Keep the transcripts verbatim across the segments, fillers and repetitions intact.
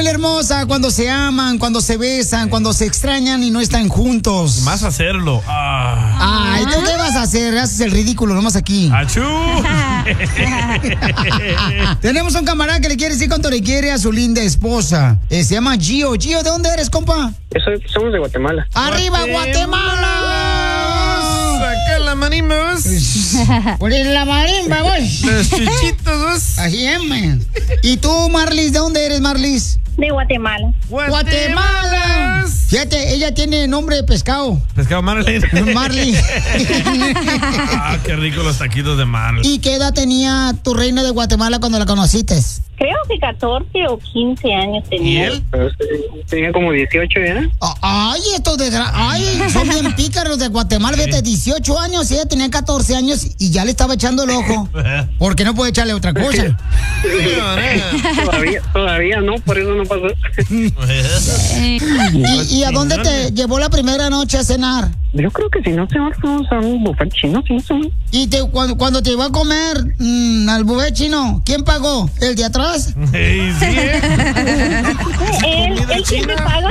familia hermosa, cuando se aman, cuando se besan, cuando se extrañan y no están juntos. Más hacerlo. Ah. Ay, ¿tú qué vas a hacer? Haces el ridículo nomás aquí. ¡Achú! Tenemos un camarada que le quiere decir cuánto le quiere a su linda esposa. Eh, se llama Gio. Gio, ¿de dónde eres, compa? Yo soy, somos de Guatemala. ¡Arriba, Guatemala! ¡Saca la marimba, vos! ¡Por la marimba, vos! Los chichitos, vos. Así es, man. ¿Y tú, Marlis, de dónde eres, Marlis? De Guatemala. ¡Guatemala! Fíjate, ella tiene nombre de pescado. Pescado Marley. Marley. Ah, qué rico los taquitos de mar. ¿Y qué edad tenía tu reina de Guatemala cuando la conociste? Creo que catorce o quince años tenía. ¿Y él? Pero, tenía como dieciocho ya. Ah, ay, estos de... Ay, son bien pícaros de Guatemala. Fíjate, dieciocho años y ella tenía catorce años y ya le estaba echando el ojo. Porque no puede echarle otra cosa. todavía, todavía no, por eso no pasó. ¿Y, ¿Y a dónde te llevó la primera noche a cenar? Yo creo que si no se va, vamos a un buffet chino, si no se va. ¿Y te, cuando, cuando te iba a comer mmm, al buffet chino, quién pagó? ¿El de atrás? Hey, sí, ¿eh? ¿Él, él siempre paga?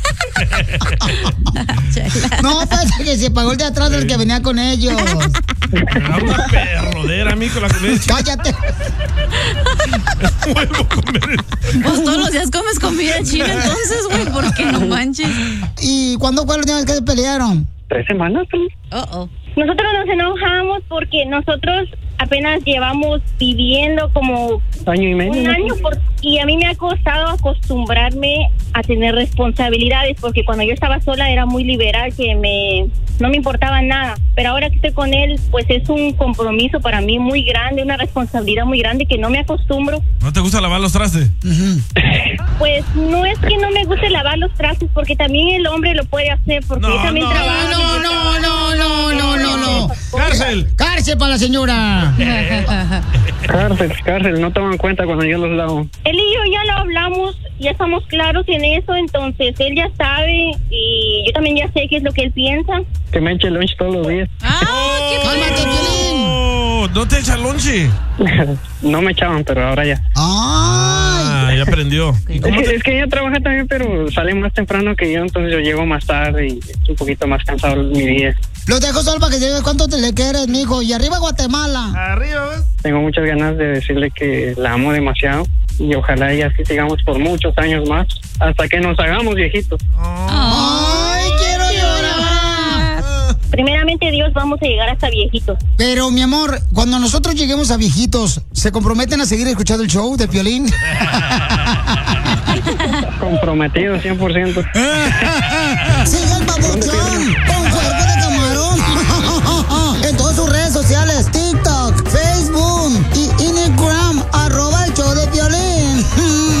No, pues que se pagó el de atrás del que venía con ellos. Era una perrodera, mijo, la comida china. Cállate. Vuelvo a comer. Pues todos los días comes comida china, entonces, güey, ¿por qué no manches? ¿Y cuándo fue la última vez que se pelearon? Tres semanas, ¿no? Oh, oh. Nosotros nos enojamos porque nosotros apenas llevamos viviendo como Año y medio. un ¿no? año por, y a mí me ha costado acostumbrarme a tener responsabilidades porque cuando yo estaba sola era muy liberal, que me no me importaba nada, pero ahora que estoy con él pues es un compromiso para mí muy grande, una responsabilidad muy grande que no me acostumbro. ¿No te gusta lavar los trastes? Uh-huh. Pues no es que no me guste lavar los trastes porque también el hombre lo puede hacer porque No, él también no, trabaja. No, no, no, no, no, no, no. ¡Cárcel! Cárcel para la señora. Cárcel, cárcel, no toman cuenta cuando yo los lavo. Él y yo ya lo hablamos, ya estamos claros en eso, entonces él ya sabe y yo también ya sé qué es lo que él piensa. Que me eche lunch todos los días. ¡Ah, qué Cálmate, Piolín. Oh, ¿no te echa lonche? No me echaban, pero ahora ya. Ay. Ah, ya aprendió. ¿Y Es cómo que, te... es que ella trabaja también, pero sale más temprano que yo, entonces yo llego más tarde y es un poquito más cansado mi día. Los dejo solo para que digas cuánto te le quieres, mijo. Y arriba Guatemala. Arriba, ¿ves? Tengo muchas ganas de decirle que la amo demasiado y ojalá y así sigamos por muchos años más, hasta que nos hagamos viejitos. Ay, quiero llorar. Primeramente Dios, vamos a llegar hasta viejitos. Pero, mi amor, cuando nosotros lleguemos a viejitos, ¿se comprometen a seguir escuchando el show de Piolín? Comprometido cien por ciento. ¡Sigue el babuchón!